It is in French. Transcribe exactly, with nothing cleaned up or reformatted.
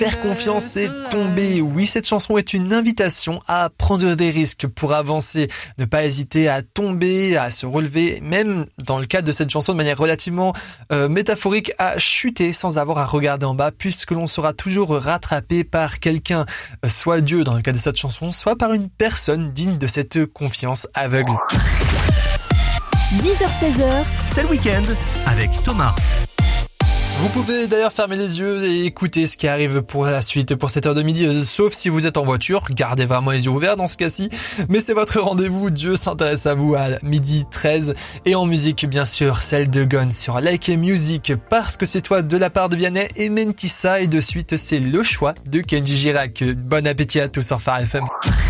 Faire confiance, c'est tomber. Oui, cette chanson est une invitation à prendre des risques pour avancer. Ne pas hésiter à tomber, à se relever, même dans le cadre de cette chanson de manière relativement euh, métaphorique, à chuter sans avoir à regarder en bas, puisque l'on sera toujours rattrapé par quelqu'un, soit Dieu dans le cas de cette chanson, soit par une personne digne de cette confiance aveugle. dix heures seize heures, c'est le week-end avec Thomas. Vous pouvez d'ailleurs fermer les yeux et écouter ce qui arrive pour la suite, pour cette heure de midi, euh, sauf si vous êtes en voiture, gardez vraiment les yeux ouverts dans ce cas-ci, mais c'est votre rendez-vous, Dieu s'intéresse à vous à midi treize, et en musique bien sûr, celle de Gon sur Like Music, parce que c'est toi de la part de Vianney et Mentissa, et de suite c'est le choix de Kenji Girac. Bon appétit à tous sur Phare F M.